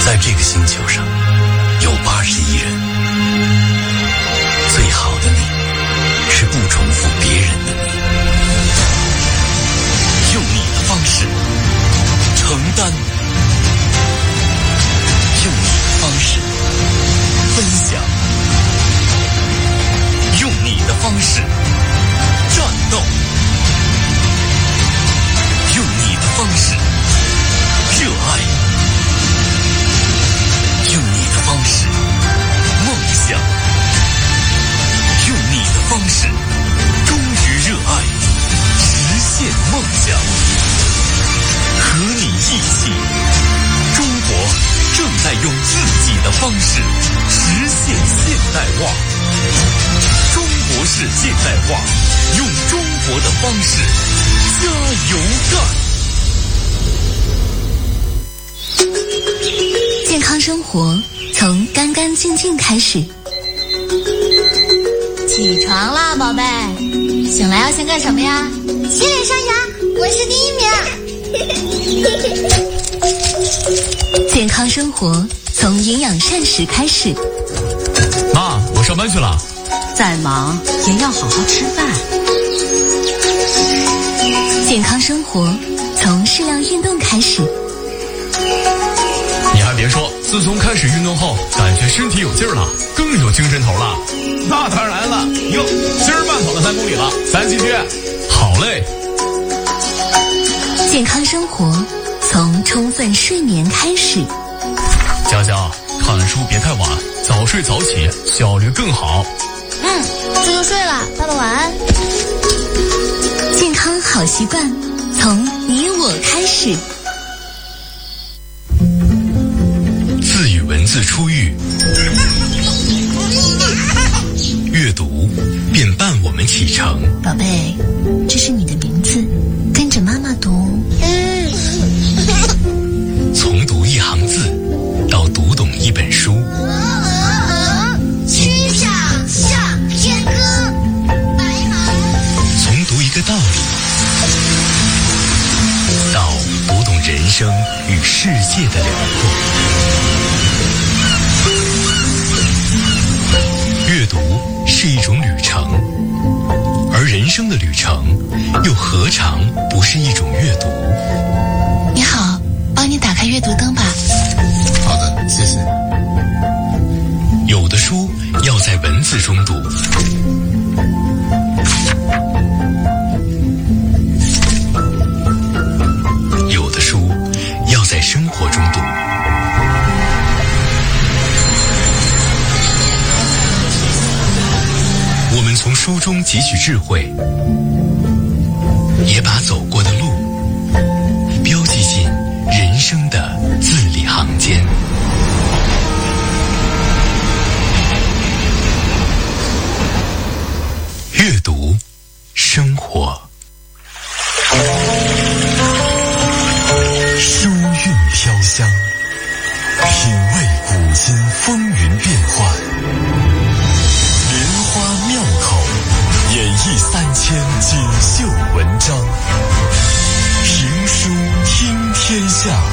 在这个星球上有81人，最好的你是不重复别人的你，用你的方式承担，用你的方式分享，用你的方式战斗，用你的方式热爱，用你的方式梦想，用你的方式忠于热爱，实现梦想。和你一起，中国正在用自己的方式实现现代化。中国式现代化，用中国的方式加油干！ 健康生活从干干净净开始。 起床啦，宝贝！醒来要先干什么呀？ 洗脸刷牙，我是第1名。 健康生活从营养膳食开始。 妈，我上班去了。 再忙也要好好吃饭。 健康生活从适量运动开始。 你还别说，自从开始运动后，感觉身体有劲儿了，更有精神头了。 那当然了，哟，今儿慢跑了3公里了，3继续。 好嘞。 健康生活从充分睡眠开始。 佳佳，看书别太晚，早睡早起，效率更好。 这就睡了，爸爸晚安。 健康好习惯从你我开始。 自与文字初遇，阅读便伴我们启程。 宝贝，这是你的名字，跟着妈妈读。 从读一行字到读懂一本书， 曲项向天歌，白马。 从读一个道理到读懂人生与世界的辽阔。阅读是一种旅程，而人生的旅程又何尝不是一种阅读？ 你好，帮你打开阅读灯吧。 好的，谢谢。 有的书要在文字中读，有的书要在生活中读。我们从书中汲取智慧，也把走过的路标记进人生的字里行间。阅读生活， 书韵飘香，品味古今风云变幻，莲花妙口，演绎3000锦绣文章，评书听天下。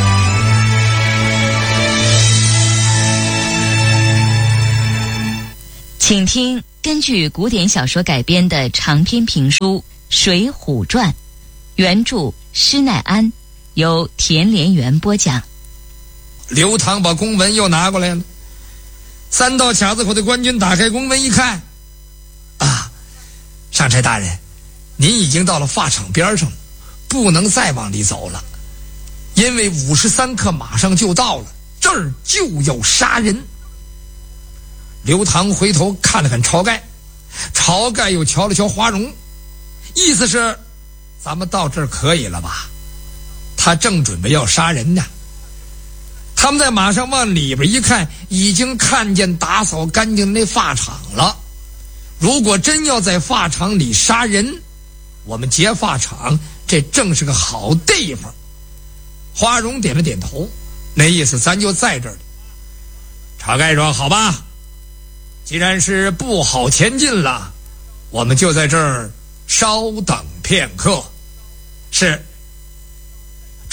请听根据古典小说改编的长篇评书《水浒传》，原著施耐庵，由田连元播讲。 刘唐把公文又拿过来了，3道卡子口的官军打开公文一看，上差大人，您已经到了发场边上，不能再往里走了，因为53刻马上就到了，这儿就要杀人。刘唐回头看了看晁盖，晁盖又瞧了瞧花荣，意思是咱们到这儿可以了吧？他正准备要杀人呢。他们在马上往里边一看，已经看见打扫干净那发场了。如果真要在发场里杀人，我们劫发场这正是个好地方。花荣点了点头，那意思咱就在这儿。晁盖说好吧，既然是不好前进了，我们就在这儿稍等片刻。是。晁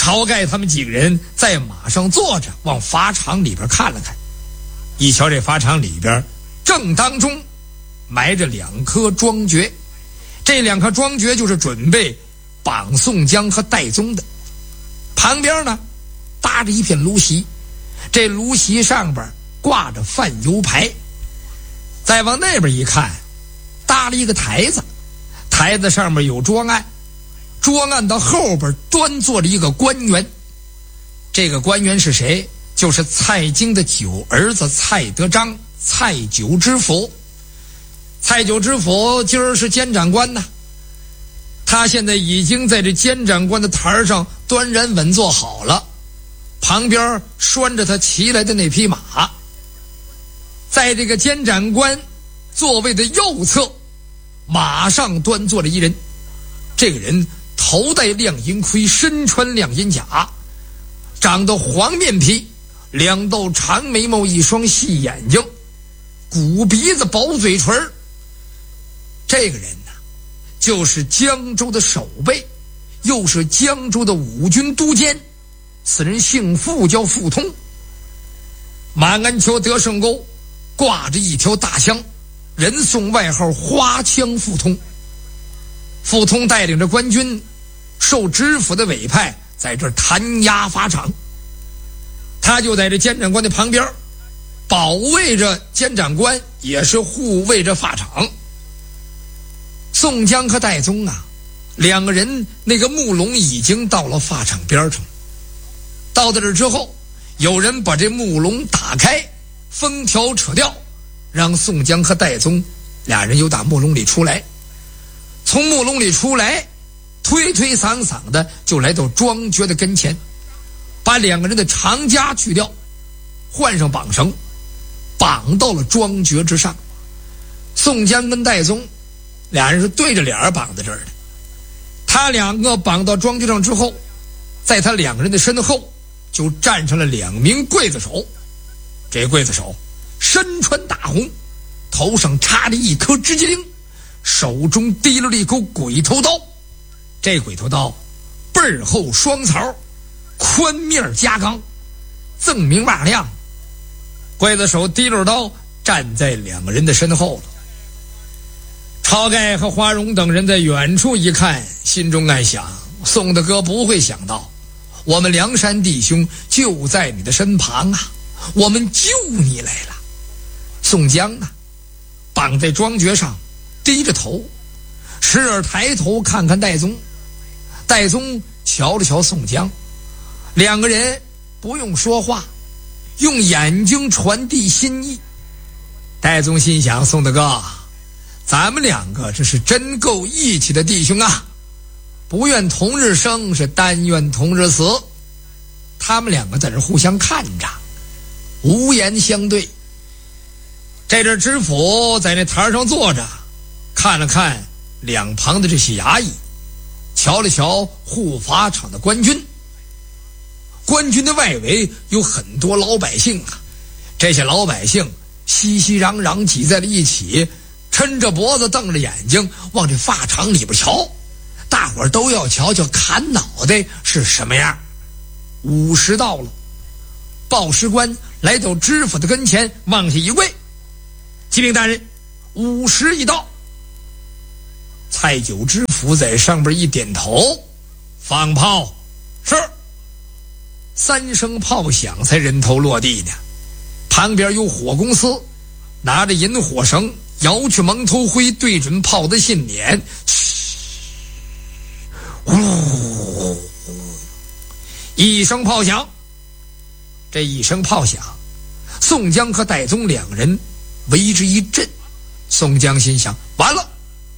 晁盖他们几个人在马上坐着，往法场里边看了看，一瞧这法场里边正当中埋着2颗庄爵，这2颗庄爵就是准备绑宋江和戴宗的。旁边呢搭着一片芦席，这芦席上边挂着饭油牌。再往那边一看，搭了一个台子，台子上面有桌案，桌案的后边端坐着一个官员。这个官员是谁？就是蔡京的9儿子蔡德章，蔡九知府。蔡九知府今儿是监斩官呢，他现在已经在这监斩官的台上端然稳坐好了，旁边拴着他骑来的那匹马。在这个监斩官座位的右侧，马上端坐着一人。这个人头戴亮银盔，身穿亮银甲，长得黄面皮，2道长眉毛，一双细眼睛，鼓鼻子，薄嘴唇。这个人呢，就是江州的守备，又是江州的5军都监。此人姓傅，叫傅通。马鞍裘得胜钩，挂着一条大枪，人送外号花枪傅通。傅通带领着官军，受知府的委派，在这儿弹压法场。他就在这监斩官的旁边，保卫着监斩官，也是护卫着法场。宋江和戴宗啊，2个人那个木笼已经到了法场边上。到这儿之后，有人把这木笼打开，封条扯掉，让宋江和戴宗2人又打木笼里出来。从木笼里出来，推推搡搡的就来到庄爵的跟前，把2个人的长枷去掉，换上绑绳，绑到了庄爵之上。宋江跟戴宗2人是对着脸绑在这儿的。他2个绑到庄爵上之后，在他2个人的身后就站上了2名刽子手。这刽子手身穿大红，头上插着一颗直戟铃，手中提了一口鬼头刀。这鬼头刀背后双槽，宽面夹钢，锃明瓦亮。刽子手提着刀站在2个人的身后了。晁盖和花荣等人在远处一看，心中暗想：宋大哥不会想到，我们梁山弟兄就在你的身旁啊，我们救你来了。宋江呢，绑在庄爵上，低着头，时而抬头看看戴宗。戴宗瞧了瞧宋江，2个人不用说话，用眼睛传递心意。戴宗心想：宋大哥，咱们2个这是真够义气的弟兄啊，不愿同日生，是但愿同日死。他们2个在这互相看着，无言相对。这阵知府在那台上坐着，看了看2旁的这些衙役，瞧了瞧护法场的官军。官军的外围有很多老百姓啊，这些老百姓熙熙攘攘挤在了一起，抻着脖子瞪着眼睛往这法场里边瞧，大伙儿都要瞧瞧砍脑袋是什么样。午时到了，报时官来到知府的跟前，往下一跪：启禀大人，午时已到。蔡九知府在上边一点头，放炮。是。3声炮响才人头落地呢。旁边有火公司拿着引火绳摇去蒙头灰，对准炮的信捻，呼，一声炮响。这一声炮响，宋江和戴宗2人为之一震。宋江心想：完了，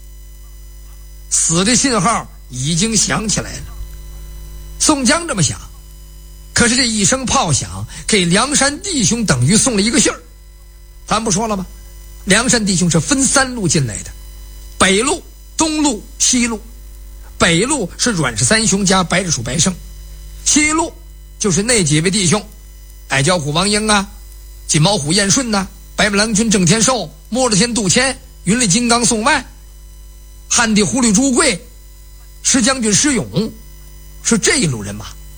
死的信号已经响起来了。宋江这么想，可是这一声炮响给梁山弟兄等于送了一个信儿。咱不说了吗？梁山弟兄是分3路进来的，北路、东路、西路。北路是阮氏3兄加白日鼠白胜，西路就是那几位弟兄，矮脚虎王英啊，金毛虎燕顺呐，白马郎君郑天寿，摸着天杜迁，云里金刚宋万，汉地狐狸朱贵，石将军石勇，是这一路人马。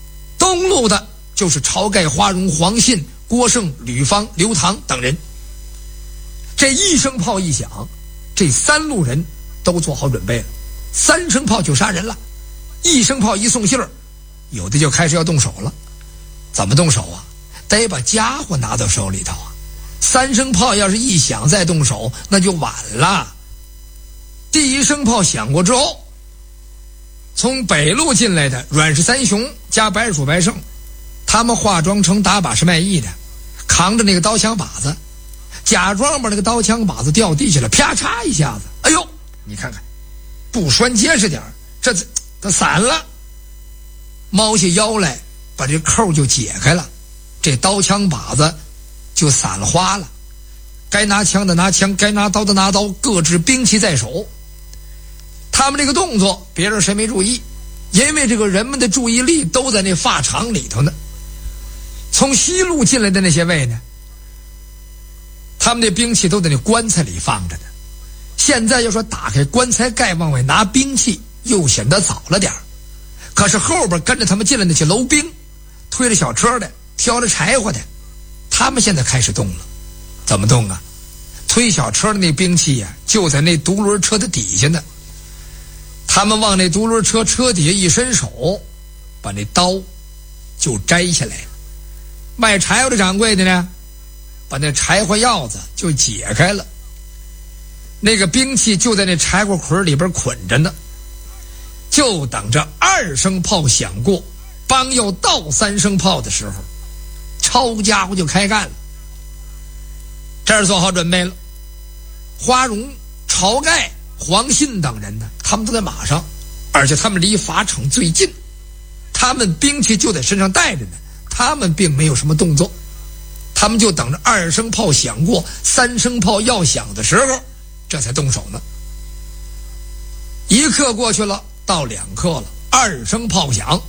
东路的就是晁盖、花荣、黄信、郭盛、吕方、刘唐等人。这一声炮一响，这三路人都做好准备了，三声炮就杀人了。一声炮一送信儿，有的就开始要动手了。怎么动手啊？得把家伙拿到手里头啊！三声炮要是一响再动手，那就晚了。第一声炮响过之后，从北路进来的阮氏三雄加白鼠白胜，他们化妆成打把式卖艺的，扛着那个刀枪把子，假装把那个刀枪把子掉地下了，啪嚓一下子，哎呦，你看看，不拴结实点，这散了，猫下腰来，把这扣就解开了，这刀枪把子就散花了。该拿枪的拿枪，该拿刀的拿刀，各执兵器在手。他们这个动作，别人谁没注意？因为这个人们的注意力都在那发场里头呢。从西路进来的那些位呢，他们的兵器都在那棺材里放着呢。现在要说打开棺材盖往外拿兵器，又显得早了点儿。可是后边跟着他们进来那些楼兵，推着小车的，挑着柴火的，他们现在开始动了。怎么动啊？推小车的那兵器呀，就在那独轮车的底下呢。他们往那独轮车车底下一伸手，把那刀就摘下来了。卖柴火的掌柜的呢，把那柴火鹞子就解开了。那个兵器就在那柴火捆里边捆着呢，就等着二声炮响过，帮要到三声炮的时候，抄家伙就开干了。这儿做好准备了，花荣、晁盖、黄信等人呢，他们都在马上，而且他们离法场最近，他们兵器就在身上带着呢，他们并没有什么动作，他们就等着二声炮响过，三声炮要响的时候，这才动手呢。一刻过去了，到两刻了，二声炮响，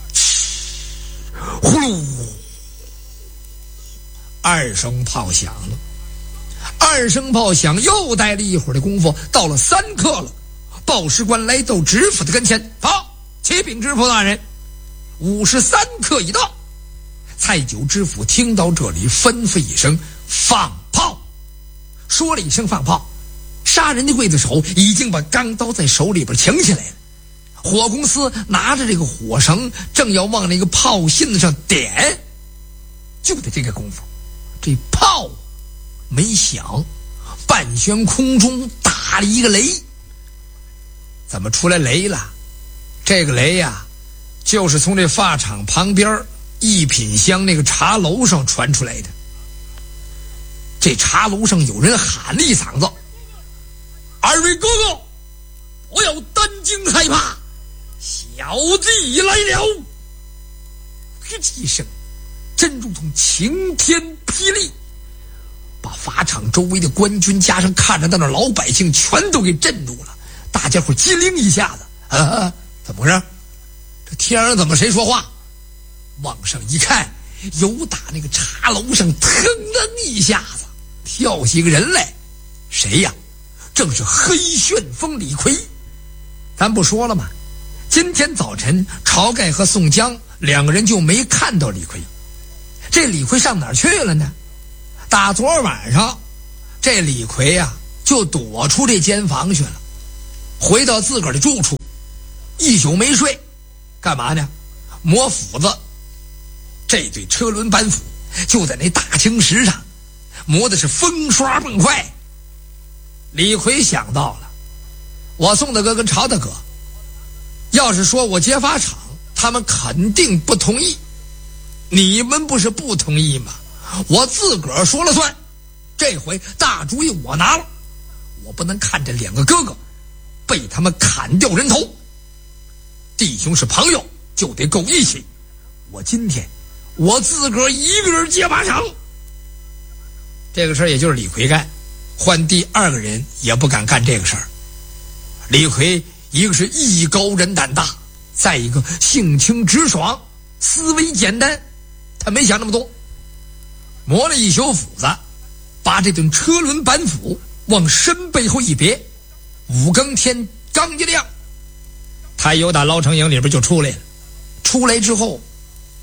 呼噜，二声炮响了。二声炮响，又待了一会儿的功夫，到了三刻了。报事官来到知府的跟前，好，启禀知府大人，53刻已到。蔡九知府听到这里，吩咐一声放炮。说了一声放炮，杀人的刽子手已经把钢刀在手里边擎起来了。火公司拿着这个火绳，正要往那个炮信子上点，就在这个功夫，这炮没响，半悬空中打了一个雷。怎么出来雷了？这个雷呀，就是从这发场旁边一品香那个茶楼上传出来的。这茶楼上有人喊了一嗓子：“二位哥哥，不要担惊害怕，小弟来了！”一声，真如同晴天霹雳，把法场周围的官军加上看着那老百姓全都给震住了。大家伙机灵一下子，怎么回事？这天上怎么谁说话？往上一看，有打那个茶楼上腾的一下子跳起个人来。谁呀？正是黑旋风李逵。咱不说了吗？今天早晨晁盖和宋江两个人就没看到李逵。这李逵上哪儿去了呢？打昨晚上，这李逵呀就躲出这间房去了，回到自个儿的住处，一宿没睡，干嘛呢？磨斧子。这对车轮板斧就在那大青石上磨的是风刷蹦快。李逵想到了，我宋大哥跟晁大哥要是说我劫法场，他们肯定不同意。你们不是不同意吗？我自个儿说了算，这回大主意我拿了，我不能看这两个哥哥被他们砍掉人头。弟兄是朋友，就得够义气。我今天我自个儿一个人劫法场。这个事儿也就是李逵干，换第二个人也不敢干这个事儿。李逵一个是艺高人胆大，再一个性情直爽，思维简单，他没想那么多。磨了一宿斧子，把这顿车轮板斧往身背后一别，五更天刚一亮，他由打捞城营里边就出来了。出来之后，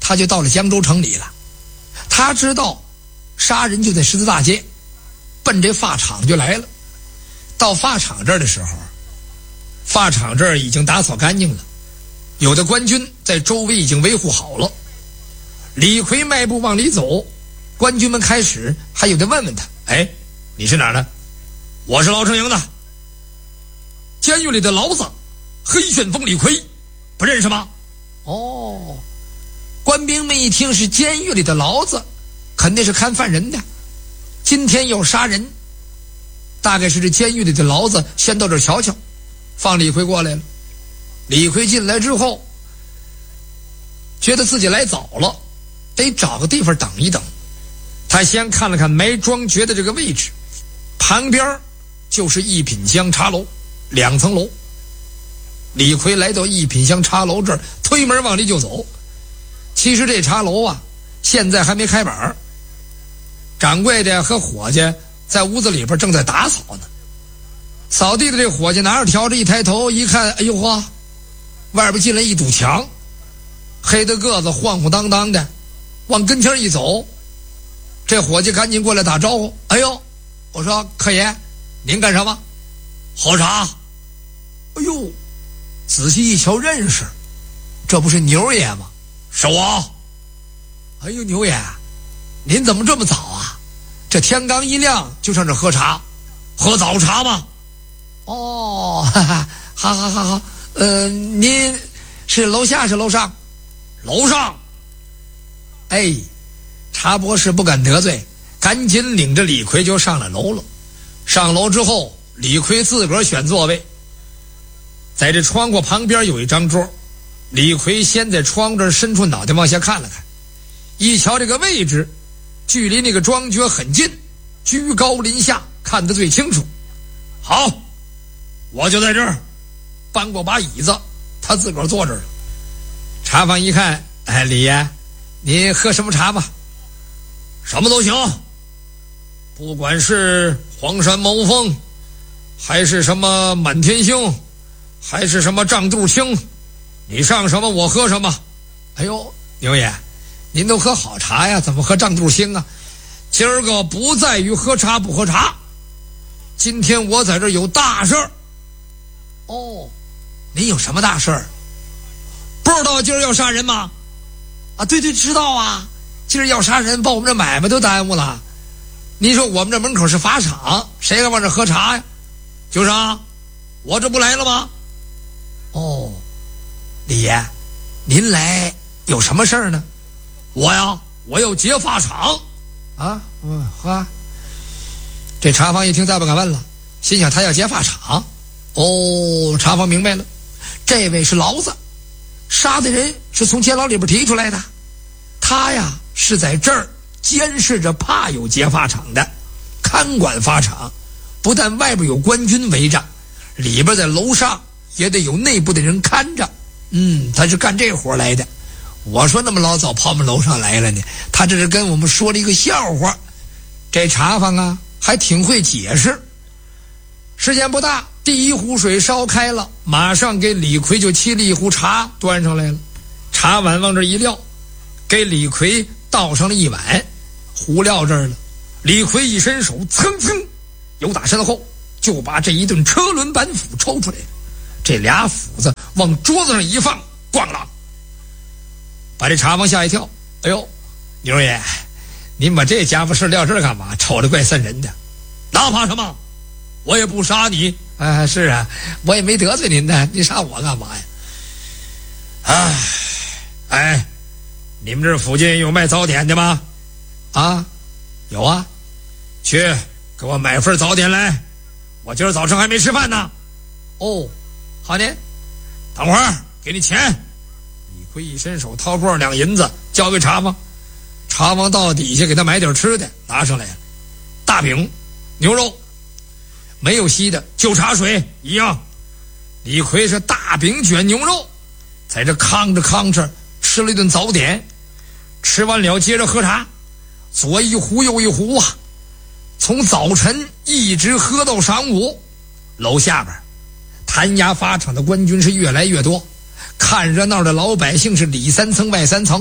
他就到了江州城里了。他知道杀人就在十字大街，奔这发场就来了。到发场这儿的时候，发场这儿已经打扫干净了，有的官军在周围已经维护好了。李逵迈步往里走，官军们开始还有的问问他：“哎，你是哪儿的？”“我是牢城营的。”“监狱里的牢子，黑旋风李逵，不认识吗？”“哦。”官兵们一听是监狱里的牢子，肯定是看犯人的，今天要杀人，大概是这监狱里的牢子先到这儿瞧瞧，放李逵过来了。李逵进来之后，觉得自己来早了，得找个地方等一等。他先看了看埋庄爵的这个位置，旁边就是一品香茶楼，2层楼。李逵来到一品香茶楼这儿，推门往里就走。其实这茶楼啊，现在还没开板，掌柜的和伙计在屋子里边正在打扫呢。扫地的这伙计拿着笤帚一抬头一看，哎呦呵，外边进来一堵墙，黑的个子晃晃荡荡的，往跟前一走。这伙计赶紧过来打招呼：“哎呦，我说客爷，您干什么？喝茶。”哎呦，仔细一瞧认识，这不是牛爷吗？“是我。”“哎呦，牛爷，您怎么这么早啊？这天刚一亮就上这喝茶，喝早茶吗？”“哦，哈哈，好，您是楼下是楼上？”“楼上。”“哎，茶博士不敢得罪，赶紧领着李逵就上了楼了。上楼之后，李逵自个儿选座位，在这窗户旁边有一张桌。李逵先在窗这儿伸出脑袋往下看了看，一瞧这个位置，距离那个庄爵很近，居高临下，看得最清楚。好，我就在这儿，搬过把椅子，他自个儿坐这儿了。茶坊一看，哎，李爷，你喝什么茶吧？什么都行，不管是黄山毛峰，还是什么满天星，还是什么丈肚青，你上什么我喝什么。哎呦，牛爷，您都喝好茶呀，怎么喝丈肚青啊？今儿个不在于喝茶不喝茶，今天我在这儿有大事儿。哦，您有什么大事儿？不知道今儿要杀人吗？啊，对，知道啊，今儿要杀人，把我们这买卖都耽误了。您说我们这门口是法场，谁敢往这喝茶呀？就是啊，我这不来了吗？哦，李爷，您来有什么事儿呢？我呀，我要劫法场。啊，呵，这茶坊一听再不敢问了，心想他要劫法场。哦，茶坊明白了，这位是牢子，杀的人是从监牢里边提出来的，他呀是在这儿监视着怕有劫法场的，看管法场，不但外边有官军围着，里边在楼上也得有内部的人看着。他是干这活来的。我说那么老早跑我们楼上来了呢，他这是跟我们说了一个笑话。这茶坊啊还挺会解释。时间不大，第一壶水烧开了，马上给李逵就沏了一壶茶端上来了。茶碗往这一撂，给李逵倒上了一碗，壶撂这儿了。李逵一伸手，蹭蹭由打身后就把这一顿车轮板斧抽出来了。这俩斧子往桌子上一放，咣啷，把这茶坊吓一跳。哎呦，牛爷，您把这家伙事撂这儿干嘛？瞅着怪瘆人的。那怕什么？我也不杀你。是啊，我也没得罪您的，你杀我干嘛呀？哎，你们这附近有卖早点的吗？啊，有啊，去给我买份早点来，我今儿早上还没吃饭呢。哦，好呢，等会儿给你钱。李逵一伸手掏出2两银子交给茶坊，茶坊到底下给他买点吃的，拿上来了，大饼、牛肉，没有稀的，就茶水一样。李逵是大饼卷牛肉，在这炕着吃了一顿早点，吃完了接着喝茶，左一壶右一壶啊，从早晨一直喝到晌午。楼下边弹牙法场的官军是越来越多，看热闹的老百姓是里3层外3层，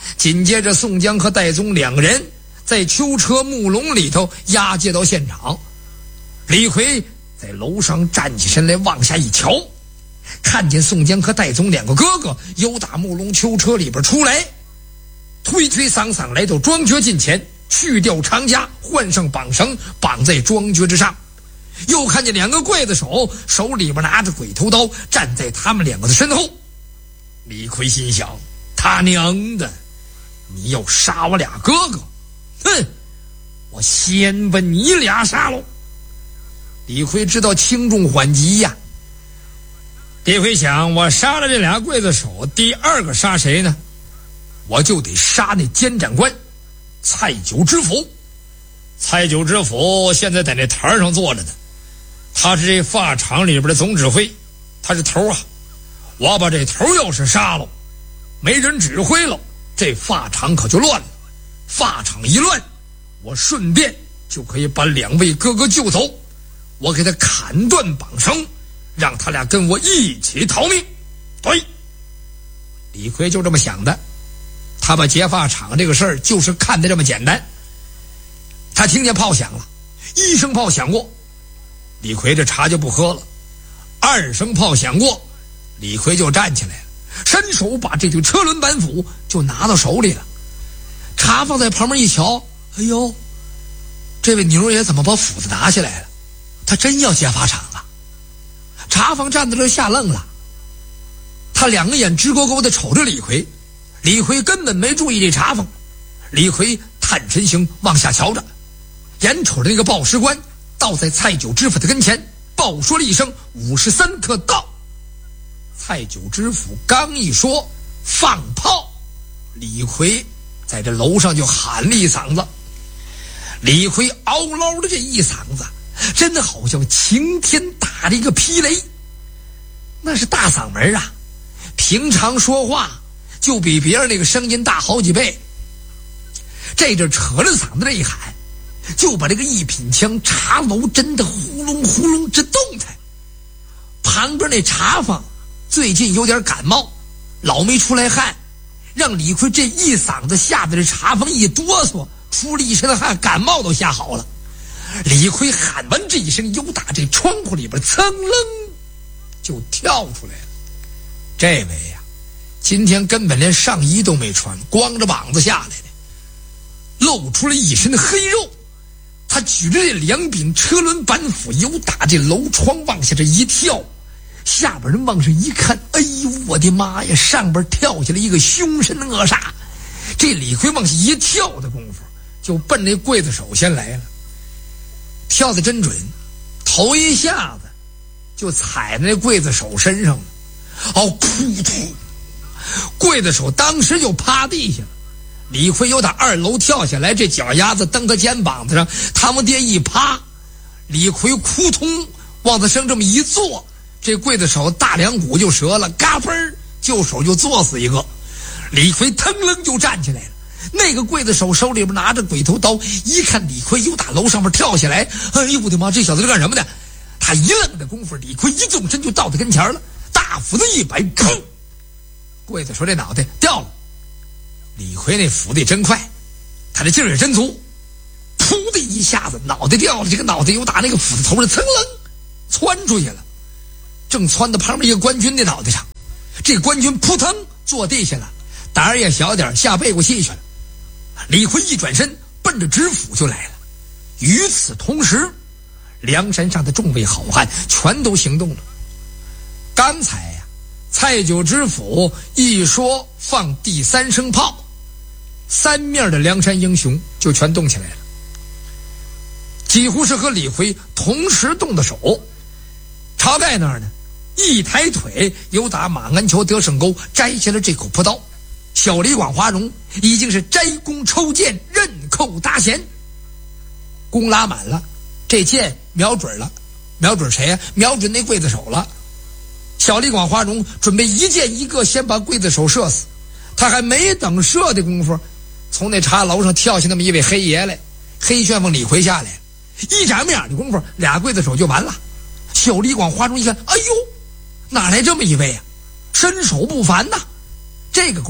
紧接着宋江和戴宗两个人在囚车木笼里头押解到现场。李逵在楼上站起身来，往下一瞧，看见宋江和戴宗两个哥哥由打木笼囚车里边出来，推推搡搡来到庄爵近前，去掉长枷，换上绑绳，绑在庄爵之上。又看见两个刽子手手里边拿着鬼头刀，站在他们两个的身后。李逵心想，他娘的，你要杀我俩哥哥，哼，我先把你俩杀喽。李逵知道轻重缓急呀。李逵想，我杀了这俩刽子手，第二个杀谁呢？我就得杀那监斩官蔡九知府。蔡九知府现在在那台上坐着呢，他是这发场里边的总指挥，他是头啊。我要把这头要是杀了，没人指挥了，这发场可就乱了。发场一乱，我顺便就可以把两位哥哥救走，我给他砍断绑绳，让他俩跟我一起逃命。对，李逵就这么想的。他把劫发场这个事儿就是看得这么简单。他听见炮响了，一声炮响过，李逵这茶就不喝了。二声炮响过，李逵就站起来了，伸手把这对车轮板斧就拿到手里了。茶放在旁边一瞧，哎呦，这位牛爷怎么把斧子拿下来了？他真要劫发场啊！茶房站在这吓愣了，他两个眼直勾勾的瞅着李逵。李逵根本没注意这茶房，李逵探身形往下瞧着，眼瞅着那个报时官倒在蔡九知府的跟前，报说了一声53刻到。蔡九知府刚一说放炮，李逵在这楼上就喊了一嗓子。李逵嗷唠的这一嗓子，真的好像晴天打了一个霹雷，那是大嗓门啊，平常说话就比别人那个声音大好几倍。这阵扯着嗓子这一喊，就把这个一品枪茶楼真的呼隆呼隆直动弹。旁边那茶房最近有点感冒，老没出来汗，让李逵这一嗓子吓得这茶房一哆嗦，出了一身的汗，感冒都吓好了。李逵喊完这一声，由打这窗户里边噌楞就跳出来了。这位呀，今天根本连上衣都没穿，光着膀子下来的，露出了一身的黑肉。他举着这两柄车轮板斧，由打这楼窗往下这一跳，下边人往上一看，哎呦我的妈呀，上边跳下来一个凶神恶煞。这李逵往下一跳的功夫，就奔那刽子手先来了，跳得真准，头一下子就踩在那刽子手身上了。哦，噗噗，刽子手当时就趴地下了。李逵由打2楼跳下来，这脚丫子蹬他肩膀子上，他往地一趴，李逵扑通往他身这么一坐，这刽子手大梁骨就折了，嘎嘣就手就坐死一个。李逵腾楞就站起来了，那个刽子手手里边拿着鬼头刀，一看李逵又打楼上面跳下来，哎呦我的妈，这小子是干什么的？他一愣的功夫，李逵一纵身就到他跟前了，大斧子一摆，砰！刽子手这脑袋掉了。李逵那斧子真快，他这劲儿也真足，噗的一下子脑袋掉了，这个脑袋又打那个斧子头上噌楞窜出去了，正窜到旁边一个官军的脑袋上。这官军扑腾坐地下了，胆儿也小点，下背过气去了。李逵一转身奔着知府就来了。与此同时，梁山上的众位好汉全都行动了。刚才呀，蔡九知府一说放第3声炮，三面的梁山英雄就全动起来了，几乎是和李逵同时动的手。晁盖那儿呢，一抬腿由打马鞍桥得胜沟摘下了这口朴刀。小李广花荣已经是摘弓抽箭，刃扣搭弦，弓拉满了，这箭瞄准了，瞄准谁呀？瞄准那刽子手了。小李广花荣准备一箭一个，先把刽子手射死。他还没等射的功夫，从那茶楼上跳下那么一位黑爷来，黑旋风李逵下来，一眨眼的功夫，俩刽子手就完了。小李广花荣一看，哎呦，哪来这么一位啊？身手不凡呐！这个功夫，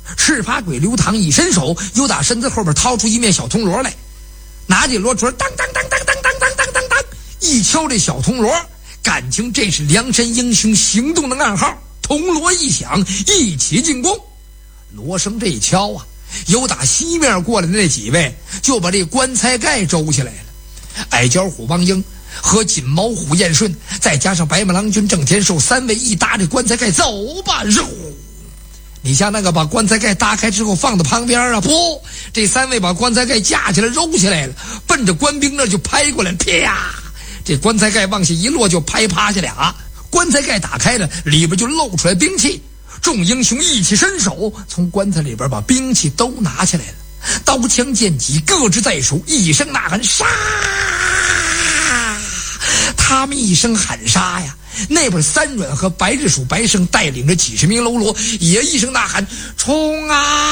赤发鬼刘唐一伸手，又打身子后边掏出一面小铜锣来，拿起锣槌，当当当当当当当当当当，一敲这小铜锣，感情这是梁山英雄行动的暗号。铜锣一响，一起进攻。锣声这一敲啊，有打西面过来的那几位就把这棺材盖周起来了。矮脚虎王英和锦毛虎燕顺，再加上白马郎君郑天寿三位一搭这棺材盖，走吧！肉，你像那个把棺材盖搭开之后放到旁边啊，不，这三位把棺材盖架起来揉起来了，奔着官兵那就拍过来，啪！这棺材盖往下一落，就拍趴下俩。棺材盖打开了，里边就露出来兵器。众英雄一起伸手，从棺材里边把兵器都拿起来了，刀枪剑戟各执在手，一声呐喊，杀！他们一声喊杀呀，那边三阮和白日鼠白胜带领着几十名喽啰也一声呐喊，冲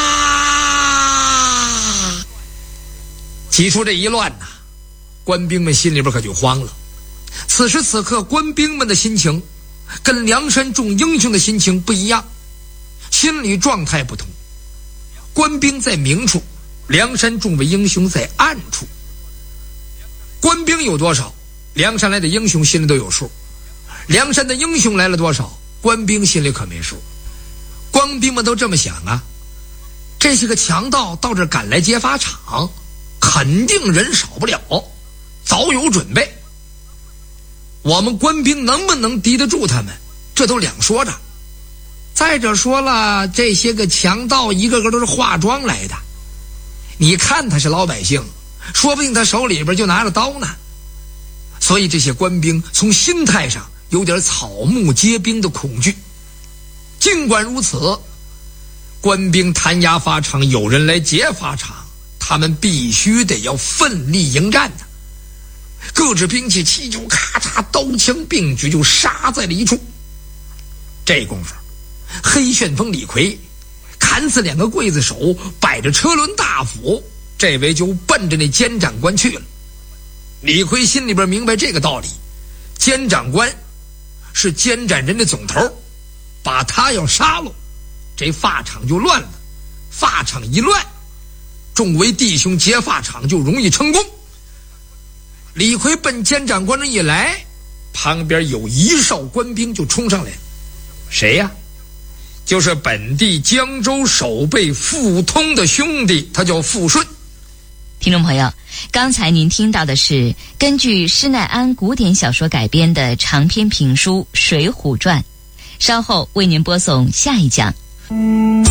啊！起初这一乱呐，官兵们心里边可就慌了。此时此刻官兵们的心情跟梁山众英雄的心情不一样，心理状态不同。官兵在明处，梁山众位英雄在暗处。官兵有多少，梁山来的英雄心里都有数，梁山的英雄来了多少，官兵心里可没数。官兵们都这么想啊，这些个强盗到这赶来劫法场，肯定人少不了，早有准备。我们官兵能不能敌得住他们，这都两说着。再者说了，这些个强盗一个个都是化妆来的，你看他是老百姓，说不定他手里边就拿着刀呢。所以这些官兵从心态上有点草木皆兵的恐惧。尽管如此，官兵弹压法场，有人来劫法场，他们必须得要奋力迎战的。各支兵器齐就咔嚓，刀枪并举，就杀在了一处。这功夫，黑旋风李逵砍死两个刽子手，摆着车轮大斧，这回就奔着那监长官去了。李逵心里边明白这个道理，监长官是监斩人的总头，把他要杀了，这法场就乱了。法场一乱，众位弟兄劫法场就容易成功。李逵奔监长官这一来，旁边有一哨官兵就冲上来。谁呀？就是本地江州守备傅通的兄弟，他叫傅顺。 听众朋友，刚才您听到的是根据施耐庵古典小说改编的长篇评书《水浒传》，稍后为您播送下一讲。